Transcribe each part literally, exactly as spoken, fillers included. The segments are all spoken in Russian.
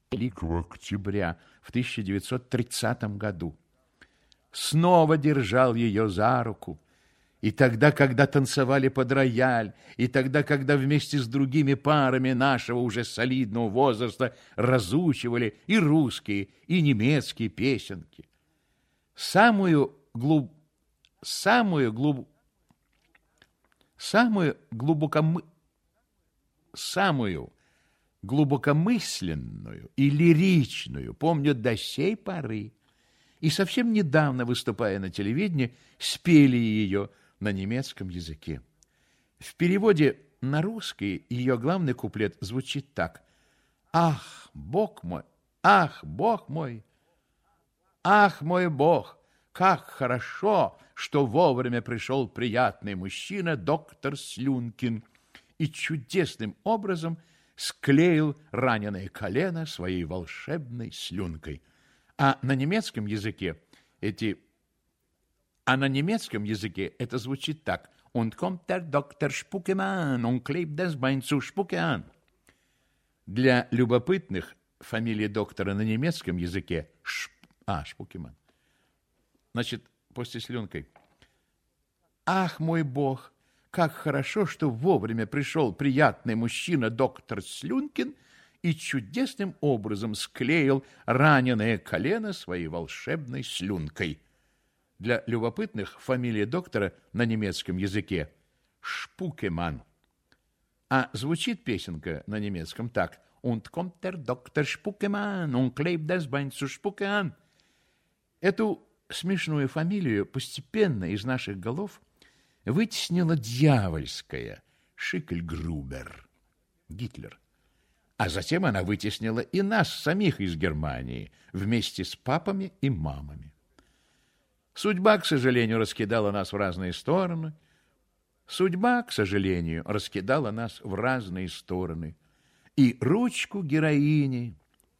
Великого октября в тысяча девятьсот тридцатом году. Снова держал ее за руку. И тогда, когда танцевали под рояль, и тогда, когда вместе с другими парами нашего уже солидного возраста разучивали и русские, и немецкие песенки. Самую глуб... самую глуб... самую глубокомы... самую глубокомысленную и лиричную помню до сей поры. И совсем недавно, выступая на телевидении, спели ее на немецком языке. В переводе на русский ее главный куплет звучит так: «Ах, Бог мой, ах, Бог мой, ах, мой Бог, как хорошо, что вовремя пришел приятный мужчина, доктор Слюнкин, и чудесным образом склеил раненое колено своей волшебной слюнкой». А на немецком языке эти А на немецком языке это звучит так: «Und kommt der Doktor Spukemann und klebt das Bein zu Spuke an». Для любопытных фамилия доктора на немецком языке Шп... А, Шпукеман. Значит, после слюнкой. «Ах, мой Бог, как хорошо, что вовремя пришел приятный мужчина, доктор Слюнкин, и чудесным образом склеил раненое колено своей волшебной слюнкой». Для любопытных фамилия доктора на немецком языке Шпукеман. А звучит песенка на немецком так: «Und kommt der Doktor Spukemann und klebt das Bein zu Spuke an». Эту смешную фамилию постепенно из наших голов вытеснила дьявольская Шикльгрубер, Гитлер. А затем она вытеснила и нас самих из Германии вместе с папами и мамами. Судьба, к сожалению, раскидала нас в разные стороны. Судьба, к сожалению, раскидала нас в разные стороны. И ручку героини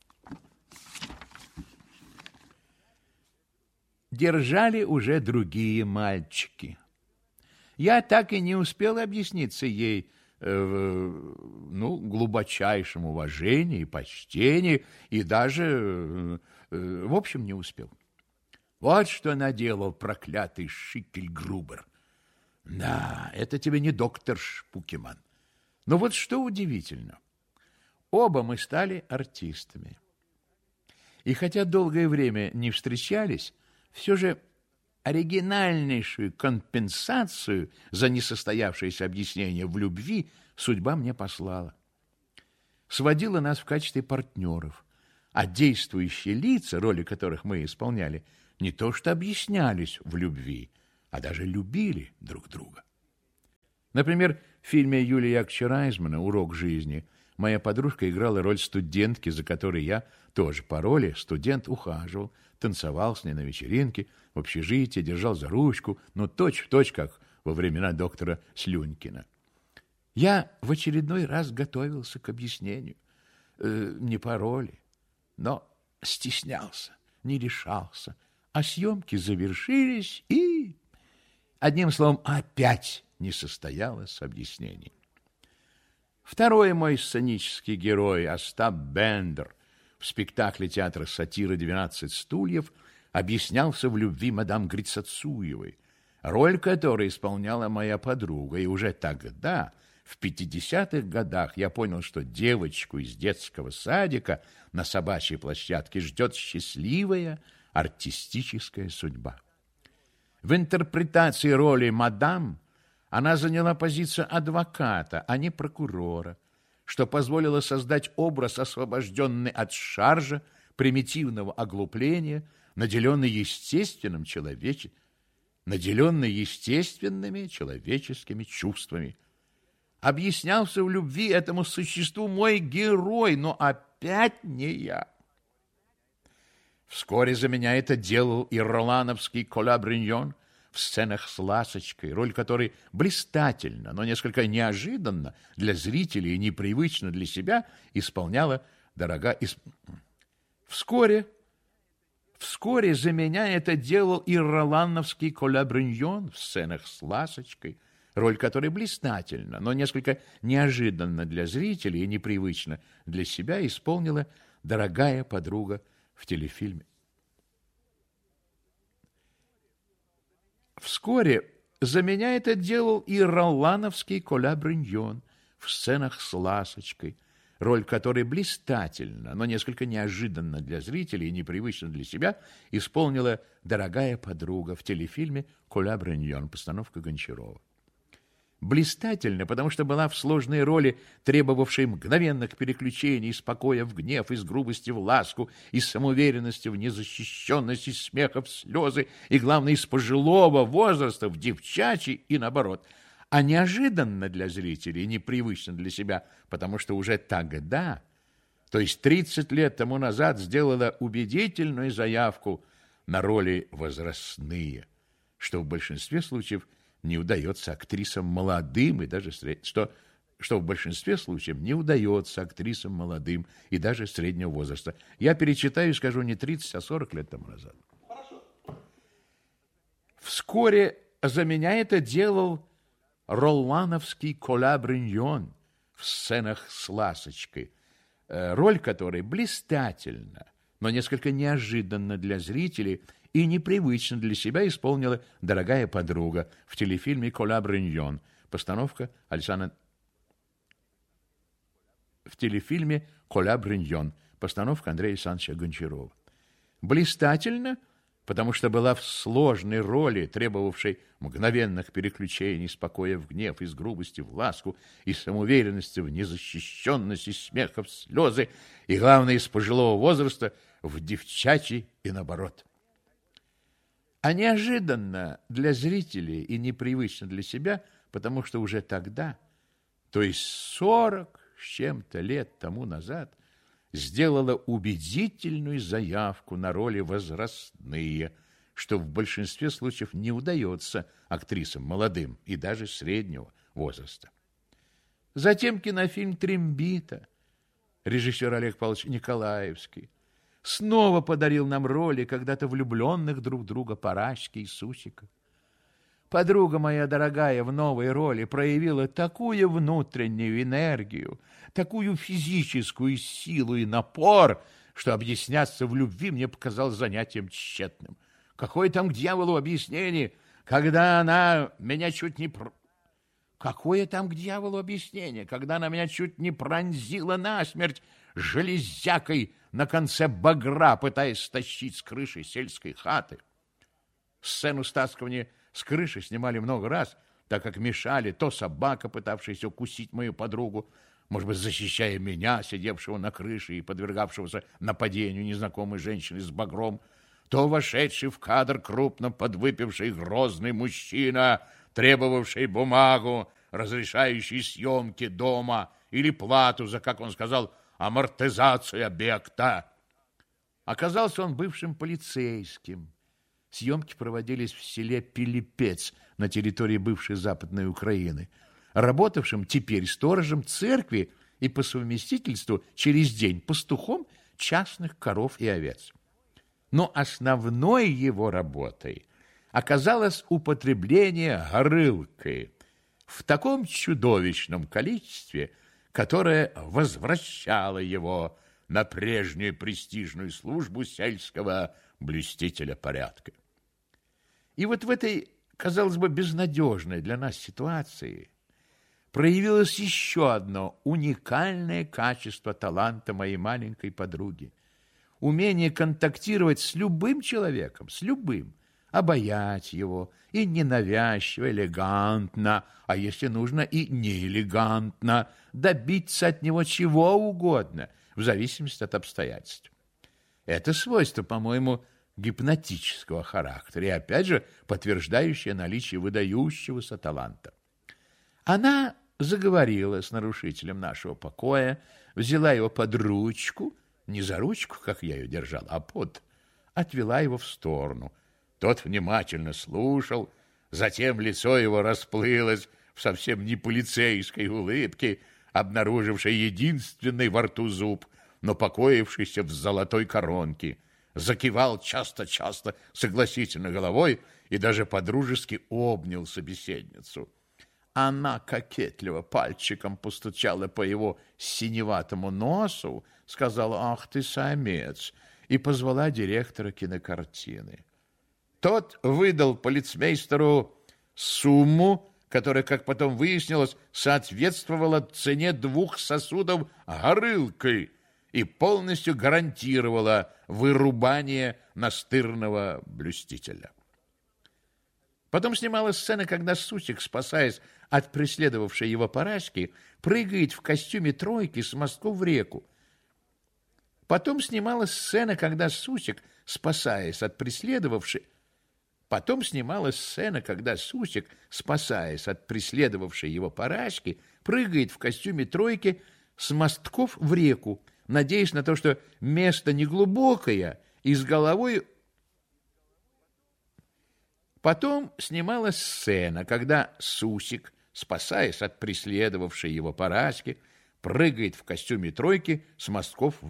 держали уже другие мальчики. Я так и не успел объясниться ей в ну, глубочайшем уважении, почтении, и даже, в общем, не успел. Вот что наделал проклятый Шикльгрубер. Да, это тебе не доктор Шпукеман. Но вот что удивительно. Оба мы стали артистами. И хотя долгое время не встречались, все же оригинальнейшую компенсацию за несостоявшееся объяснение в любви судьба мне послала. Сводила нас в качестве партнеров, а действующие лица, роли которых мы исполняли, не то что объяснялись в любви, а даже любили друг друга. Например, в фильме Юлии Яковлевича Райзмана «Урок жизни» моя подружка играла роль студентки, за которой я тоже по роли студент ухаживал, танцевал с ней на вечеринке, в общежитии, держал за ручку, но точь-в-точь, как во времена доктора Слюнкина. Я в очередной раз готовился к объяснению. Э, не по роли, но стеснялся, не решался. А съемки завершились, и, одним словом, опять не состоялось объяснений. Второй мой сценический герой, Остап Бендер, в спектакле театра сатиры «Двенадцать стульев» объяснялся в любви мадам Грицацуевой, роль которой исполняла моя подруга. И уже тогда, в пятидесятых годах, я понял, что девочку из детского садика на собачьей площадке ждет счастливая артистическая судьба. В интерпретации роли мадам она заняла позицию адвоката, а не прокурора, что позволило создать образ, освобожденный от шаржа, примитивного оглупления, наделенный естественным человеч... наделенный естественными человеческими чувствами. Объяснялся в любви этому существу мой герой, но опять не я. Вскоре за меня это делал ирландский Коля Бриньон в сценах с Ласочкой, роль которой блистательно, но несколько неожиданно для зрителей и непривычно для себя исполняла дорога... Исп... Вскоре, вскоре за меня это делал ирландский Коля Бриньон в сценах с Ласочкой, роль которой блистательно, но несколько неожиданно для зрителей и непривычно для себя исполнила дорогая подруга в телефильме. Вскоре за меня это делал и роллановский Коля Брыньон в сценах с Ласочкой, роль которой блистательно, но несколько неожиданно для зрителей и непривычно для себя исполнила дорогая подруга в телефильме «Коля Брыньон», постановка Гончарова. Блистательно, потому что была в сложной роли, требовавшей мгновенных переключений из покоя в гнев, из грубости в ласку, из самоуверенности в незащищенность, из смеха в слезы, и, главное, из пожилого возраста в девчачий и наоборот. А неожиданно для зрителей, непривычно для себя, потому что уже тогда, то есть тридцать лет тому назад, сделала убедительную заявку на роли возрастные, что в большинстве случаев не удается актрисам молодым и даже сред... что, что в большинстве случаев не удается актрисам молодым и даже среднего возраста. Я перечитаю и скажу не тридцать, а сорок лет тому назад. Хорошо. Вскоре за меня это делал роллановский Коля Брыньон в сценах с Ласочкой, роль которой блистательна, но несколько неожиданно для зрителей и непривычно для себя исполнила дорогая подруга в телефильме «Коля Брыньон», постановка Александра... В телефильме «Коля Брыньон», постановка Андрея Александровича Гончарова. Блистательно, потому что была в сложной роли, требовавшей мгновенных переключений из покоя в гнев, из грубости в ласку, из самоуверенности в незащищенность, из смеха в слезы, и, главное, из пожилого возраста в девчачий и наоборот. А неожиданно для зрителей и непривычно для себя, потому что уже тогда, то есть сорок с чем-то лет тому назад, сделала убедительную заявку на роли возрастные, что в большинстве случаев не удается актрисам молодым и даже среднего возраста. Затем кинофильм «Трембита», режиссер Олег Павлович Николаевский, снова подарил нам роли когда-то влюбленных друг в друга Парашки и Сусика. Подруга моя дорогая в новой роли проявила такую внутреннюю энергию, такую физическую силу и напор, что объясняться в любви мне показалось занятием тщетным. Какое там к дьяволу объяснение, когда она меня чуть не... Пр... Какое там к дьяволу объяснение, когда она меня чуть не пронзила насмерть железякой на конце багра, пытаясь стащить с крыши сельской хаты. Сцену стаскивания с крыши снимали много раз, так как мешали то собака, пытавшаяся укусить мою подругу, может быть, защищая меня, сидевшего на крыше и подвергавшегося нападению незнакомой женщины с багром, то вошедший в кадр крупно подвыпивший грозный мужчина, требовавший бумагу, разрешающий съемки дома или плату за, как он сказал, амортизацию объекта. Оказался он бывшим полицейским. Съемки проводились в селе Пилипец на территории бывшей Западной Украины, работавшим теперь сторожем церкви и по совместительству через день пастухом частных коров и овец. Но основной его работой оказалось употребление горылки в таком чудовищном количестве, которое возвращало его на прежнюю престижную службу сельского блюстителя порядка. И вот в этой, казалось бы, безнадежной для нас ситуации проявилось еще одно уникальное качество таланта моей маленькой подруги. Умение контактировать с любым человеком, с любым, обаять его и ненавязчиво, элегантно, а если нужно и неэлегантно, добиться от него чего угодно, в зависимости от обстоятельств. Это свойство, по-моему, гипнотического характера и, опять же, подтверждающее наличие выдающегося таланта. Она заговорила с нарушителем нашего покоя, взяла его под ручку, не за ручку, как я ее держал, а под, отвела его в сторону. Тот внимательно слушал, затем лицо его расплылось в совсем не полицейской улыбке, обнаружившей единственный во рту зуб, но покоившийся в золотой коронке. Закивал часто-часто согласительно головой и даже подружески обнял собеседницу. Она кокетливо пальчиком постучала по его синеватому носу, сказала: «Ах ты, самец!» и позвала директора кинокартины. Тот выдал полицмейстеру сумму, которая, как потом выяснилось, соответствовала цене двух сосудов горылкой и полностью гарантировала вырубание настырного блюстителя. Потом снималась сцена, когда Сусик, спасаясь от преследовавшей его парашки, прыгает в костюме тройки с мостков в реку. Потом снималась сцена, когда Сусик, спасаясь от преследовавшей... Потом снималась сцена, когда Сусик, спасаясь от преследовавшей его парашки, прыгает в костюме тройки с мостков в реку, надеясь на то, что место неглубокое, и с головой... Потом снималась сцена, когда Сусик, спасаясь от преследовавшей его парашки, прыгает в костюме тройки с мостков.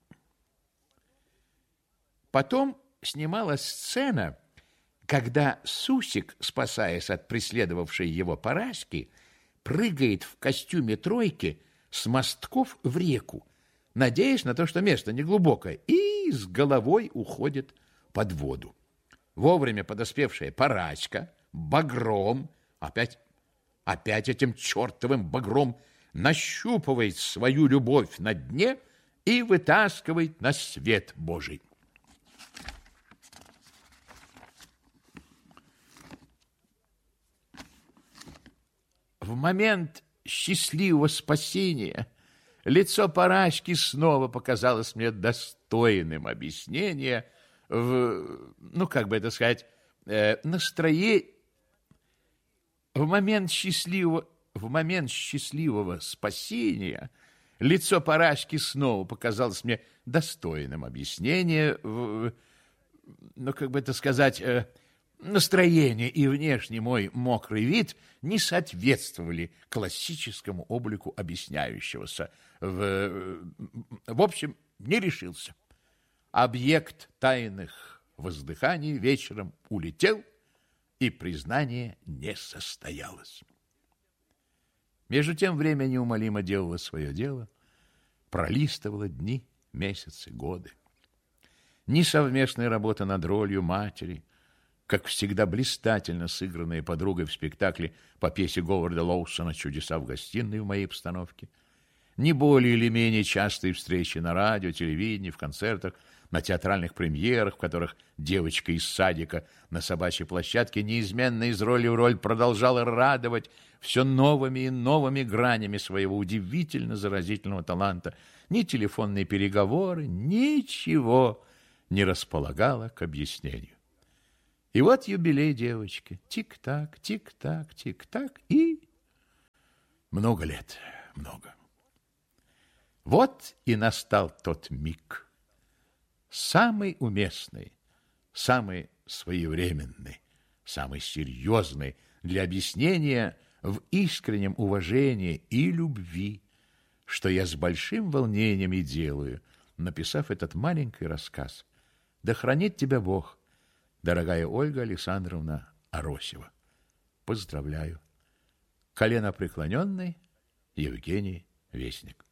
Потом снималась сцена, когда Сусик, спасаясь от преследовавшей его парашки, прыгает в костюме тройки с мостков в реку, надеясь на то, что место неглубокое, и с головой уходит под воду. Вовремя подоспевшая парачка багром, опять, опять этим чертовым багром, нащупывает свою любовь на дне и вытаскивает на свет Божий. В момент счастливого спасения лицо парачки снова показалось мне достойным объяснения в, ну, как бы это сказать, э, настроение. В момент счастливого, в момент счастливого спасения лицо парачки снова показалось мне достойным объяснения в, ну, как бы это сказать, э, настроение и внешний мой мокрый вид не соответствовали классическому облику объясняющегося. В, в общем, не решился. Объект тайных воздыханий вечером улетел, и признание не состоялось. Между тем время неумолимо делало свое дело, пролистывало дни, месяцы, годы. Ни совместная работа над ролью матери, как всегда блистательно сыгранная подругой в спектакле по пьесе Говарда Лоусона «Чудеса в гостиной» в моей обстановке, ни более или менее частые встречи на радио, телевидении, в концертах, на театральных премьерах, в которых девочка из садика на собачьей площадке неизменно из роли в роль продолжала радовать все новыми и новыми гранями своего удивительно заразительного таланта. Ни телефонные переговоры, ничего не располагало к объяснению. И вот юбилей девочки. Тик-так, тик-так, тик-так, и много лет, много. Вот и настал тот миг, самый уместный, самый своевременный, самый серьезный для объяснения в искреннем уважении и любви, что я с большим волнением и делаю, написав этот маленький рассказ. Да хранит тебя Бог, дорогая Ольга Александровна Аросева. Поздравляю. Коленопреклоненный Евгений Вестник.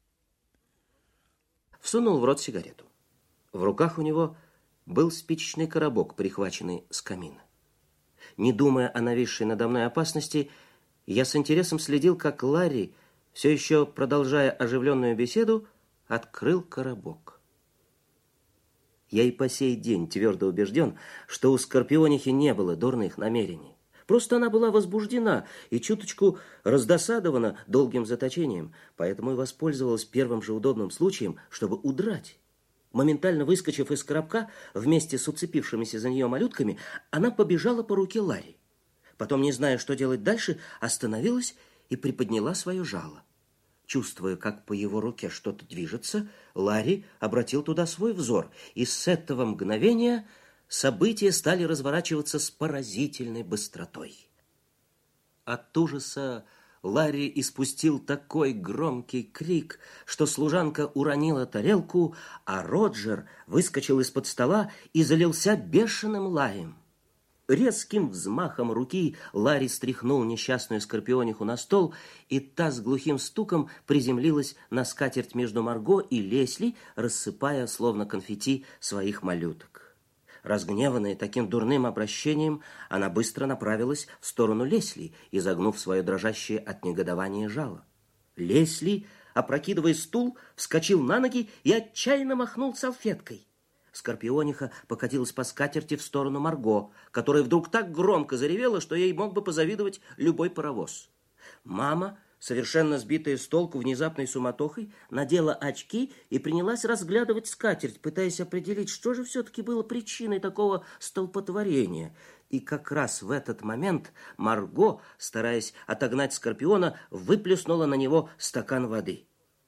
Всунул в рот сигарету. В руках у него был спичечный коробок, прихваченный с камина. Не думая о нависшей надо мной опасности, я с интересом следил, как Ларри, все еще продолжая оживленную беседу, открыл коробок. Я и по сей день твердо убежден, что у Скорпионихи не было дурных намерений. Просто она была возбуждена и чуточку раздосадована долгим заточением, поэтому и воспользовалась первым же удобным случаем, чтобы удрать. Моментально выскочив из коробка вместе с уцепившимися за нее малютками, она побежала по руке Ларри. Потом, не зная, что делать дальше, остановилась и приподняла свое жало. Чувствуя, как по его руке что-то движется, Ларри обратил туда свой взор, и с этого мгновения события стали разворачиваться с поразительной быстротой. От ужаса Ларри испустил такой громкий крик, что служанка уронила тарелку, а Роджер выскочил из-под стола и залился бешеным лаем. Резким взмахом руки Ларри стряхнул несчастную скорпиониху на стол, и та с глухим стуком приземлилась на скатерть между Марго и Лесли, рассыпая, словно конфетти, своих малюток. Разгневанная таким дурным обращением, она быстро направилась в сторону Лесли, изогнув свое дрожащее от негодования жало. Лесли, опрокидывая стул, вскочил на ноги и отчаянно махнул салфеткой. Скорпиониха покатилась по скатерти в сторону Марго, которая вдруг так громко заревела, что ей мог бы позавидовать любой паровоз. Мама, совершенно сбитая с толку внезапной суматохой, надела очки и принялась разглядывать скатерть, пытаясь определить, что же все-таки было причиной такого столпотворения. И как раз в этот момент Марго, стараясь отогнать Скорпиона, выплеснула на него стакан воды.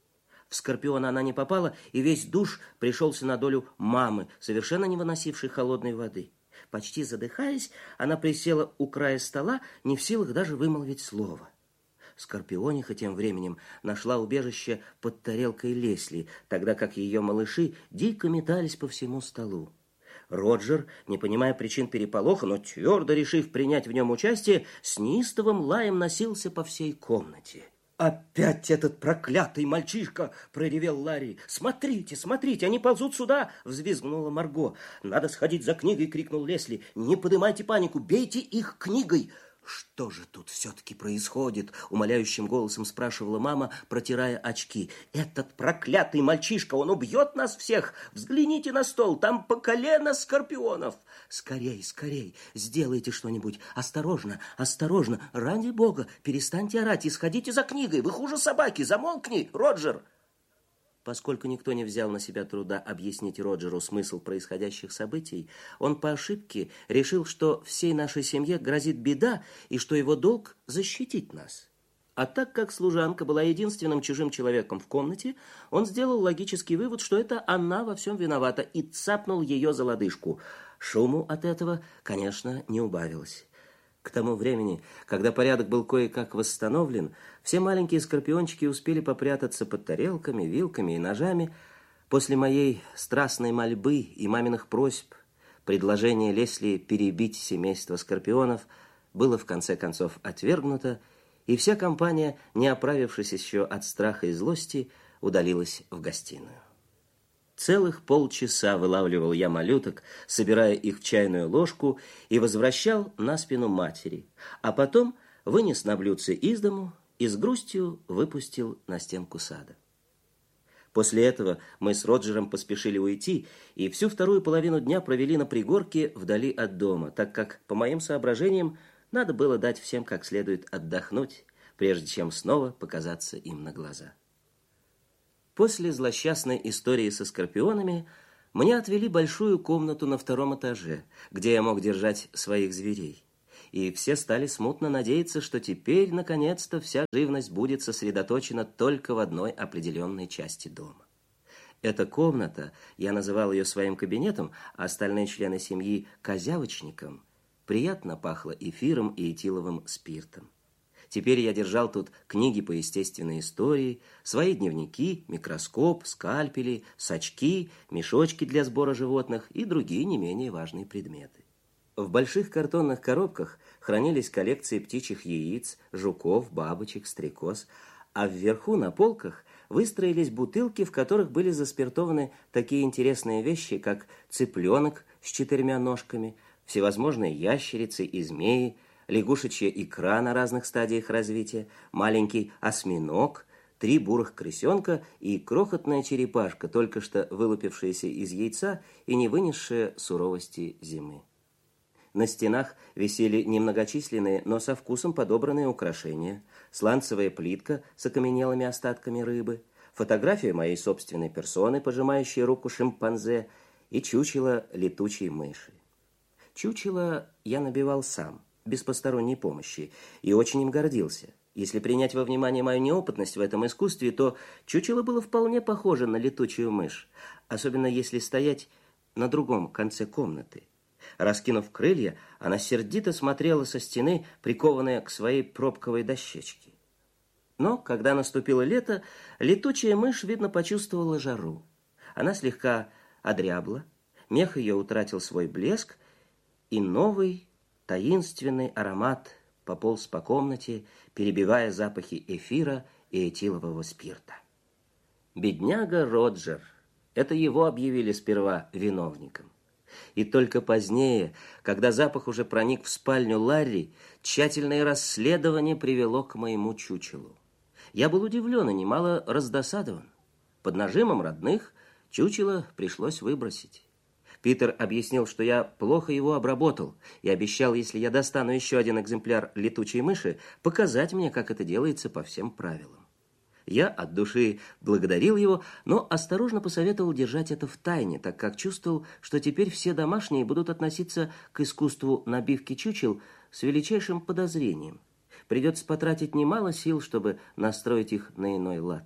В Скорпиона она не попала, и весь душ пришелся на долю мамы, совершенно не выносившей холодной воды. Почти задыхаясь, она присела у края стола, не в силах даже вымолвить слово. Скорпиониха тем временем нашла убежище под тарелкой Лесли, тогда как ее малыши дико метались по всему столу. Роджер, не понимая причин переполоха, но твердо решив принять в нем участие, с неистовым лаем носился по всей комнате. «Опять этот проклятый мальчишка!» – проревел Ларри. «Смотрите, смотрите, они ползут сюда!» – взвизгнула Марго. «Надо сходить за книгой!» – крикнул Лесли. «Не поднимайте панику, бейте их книгой!» «Что же тут все-таки происходит?» – умоляющим голосом спрашивала мама, протирая очки. «Этот проклятый мальчишка, он убьет нас всех! Взгляните на стол, там по колено скорпионов!» «Скорей, скорей, сделайте что-нибудь! Осторожно, осторожно! Ради бога, перестаньте орать и сходите за книгой! Вы хуже собаки! Замолкни, Роджер!» Поскольку никто не взял на себя труда объяснить Роджеру смысл происходящих событий, он по ошибке решил, что всей нашей семье грозит беда и что его долг – защитить нас. А так как служанка была единственным чужим человеком в комнате, он сделал логический вывод, что это она во всем виновата, и цапнул ее за лодыжку. Шуму от этого, конечно, не убавилось. К тому времени, когда порядок был кое-как восстановлен, все маленькие скорпиончики успели попрятаться под тарелками, вилками и ножами. После моей страстной мольбы и маминых просьб предложение Лесли перебить семейство скорпионов было в конце концов отвергнуто, и вся компания, не оправившись еще от страха и злости, удалилась в гостиную. Целых полчаса вылавливал я малюток, собирая их в чайную ложку, и возвращал на спину матери, а потом вынес на блюдце из дому и с грустью выпустил на стенку сада. После этого мы с Роджером поспешили уйти, и всю вторую половину дня провели на пригорке вдали от дома, так как, по моим соображениям, надо было дать всем как следует отдохнуть, прежде чем снова показаться им на глаза. После злосчастной истории со скорпионами мне отвели большую комнату на втором этаже, где я мог держать своих зверей. И все стали смутно надеяться, что теперь, наконец-то, вся живность будет сосредоточена только в одной определенной части дома. Эта комната, я называл ее своим кабинетом, а остальные члены семьи – козявочником, приятно пахло эфиром и этиловым спиртом. Теперь я держал тут книги по естественной истории, свои дневники, микроскоп, скальпели, сачки, мешочки для сбора животных и другие не менее важные предметы. В больших картонных коробках хранились коллекции птичьих яиц, жуков, бабочек, стрекоз, а вверху на полках выстроились бутылки, в которых были заспиртованы такие интересные вещи, как цыпленок с четырьмя ножками, всевозможные ящерицы и змеи, лягушечья икра на разных стадиях развития, маленький осьминог, три бурых крысенка и крохотная черепашка, только что вылупившаяся из яйца и не вынесшая суровости зимы. На стенах висели немногочисленные, но со вкусом подобранные украшения, сланцевая плитка с окаменелыми остатками рыбы, фотография моей собственной персоны, пожимающей руку шимпанзе, и чучело летучей мыши. Чучело я набивал сам, без посторонней помощи, и очень им гордился. Если принять во внимание мою неопытность в этом искусстве, то чучело было вполне похоже на летучую мышь, особенно если стоять на другом конце комнаты. Раскинув крылья, она сердито смотрела со стены, прикованная к своей пробковой дощечке. Но, когда наступило лето, летучая мышь, видно, почувствовала жару. Она слегка одрябла, мех ее утратил свой блеск, и новый таинственный аромат пополз по комнате, перебивая запахи эфира и этилового спирта. Бедняга Роджер, это его объявили сперва виновником. И только позднее, когда запах уже проник в спальню Ларри, тщательное расследование привело к моему чучелу. Я был удивлен и немало раздосадован. Под нажимом родных чучело пришлось выбросить. Питер объяснил, что я плохо его обработал, и обещал, если я достану еще один экземпляр летучей мыши, показать мне, как это делается по всем правилам. Я от души благодарил его, но осторожно посоветовал держать это в тайне, так как чувствовал, что теперь все домашние будут относиться к искусству набивки чучел с величайшим подозрением. Придется потратить немало сил, чтобы настроить их на иной лад.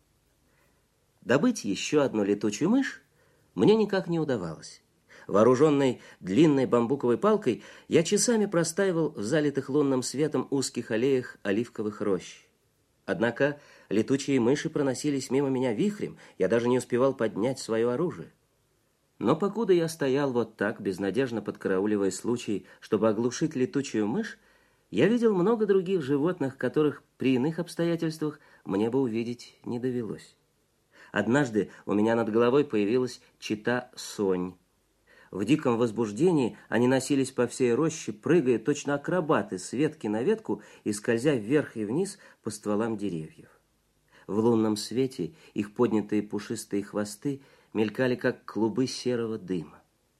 Добыть еще одну летучую мышь мне никак не удавалось. Вооруженный длинной бамбуковой палкой, я часами простаивал в залитых лунным светом узких аллеях оливковых рощ. Однако летучие мыши проносились мимо меня вихрем, я даже не успевал поднять свое оружие. Но покуда я стоял вот так, безнадежно подкарауливая случай, чтобы оглушить летучую мышь, я видел много других животных, которых при иных обстоятельствах мне бы увидеть не довелось. Однажды у меня над головой появилась чета сонь. В диком возбуждении они носились по всей роще, прыгая точно акробаты с ветки на ветку и скользя вверх и вниз по стволам деревьев. В лунном свете их поднятые пушистые хвосты мелькали, как клубы серого дыма.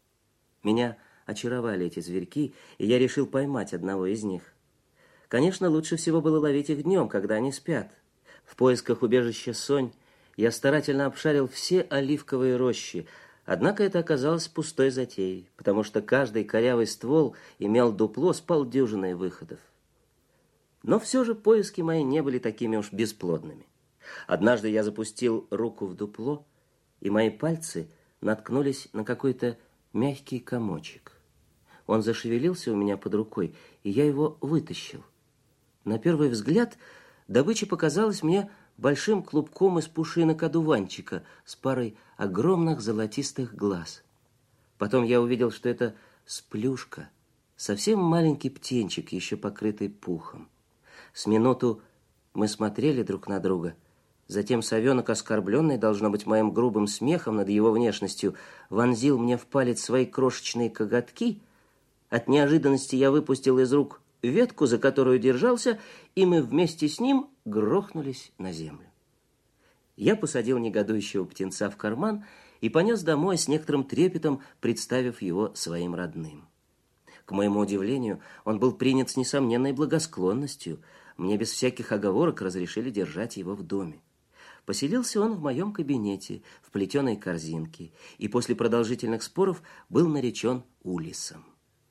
Меня очаровали эти зверьки, и я решил поймать одного из них. Конечно, лучше всего было ловить их днем, когда они спят. В поисках убежища сонь я старательно обшарил все оливковые рощи, однако это оказалось пустой затеей, потому что каждый корявый ствол имел дупло с полдюжиной выходов. Но все же поиски мои не были такими уж бесплодными. Однажды я запустил руку в дупло, и мои пальцы наткнулись на какой-то мягкий комочек. Он зашевелился у меня под рукой, и я его вытащил. На первый взгляд добыча показалась мне большим клубком из пушинок одуванчика с парой огромных золотистых глаз. Потом я увидел, что это сплюшка, совсем маленький птенчик, еще покрытый пухом. С минуту мы смотрели друг на друга. Затем совенок, оскорбленный, должно быть, моим грубым смехом над его внешностью, вонзил мне в палец свои крошечные коготки. От неожиданности я выпустил из рук ветку, за которую держался, и мы вместе с ним грохнулись на землю. Я посадил негодующего птенца в карман и понес домой с некоторым трепетом, представив его своим родным. К моему удивлению, он был принят с несомненной благосклонностью. Мне без всяких оговорок разрешили держать его в доме. Поселился он в моем кабинете, в плетеной корзинке, и после продолжительных споров был наречен Улисом.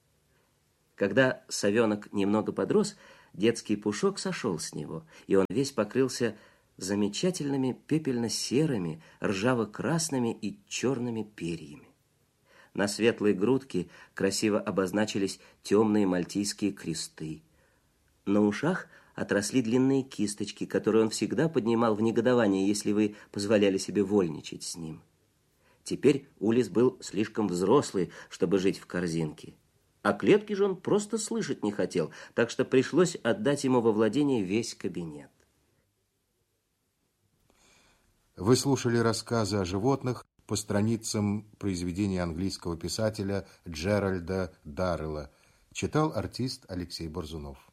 Когда совенок немного подрос, детский пушок сошел с него, и он весь покрылся замечательными пепельно-серыми, ржаво-красными и черными перьями. На светлой грудке красиво обозначились темные мальтийские кресты. На ушах отросли длинные кисточки, которые он всегда поднимал в негодовании, если вы позволяли себе вольничать с ним. Теперь Улис был слишком взрослый, чтобы жить в корзинке. О клетке же он просто слышать не хотел, так что пришлось отдать ему во владение весь кабинет. Вы слушали рассказы о животных по страницам произведения английского писателя Джеральда Даррелла. Читал артист Алексей Борзунов.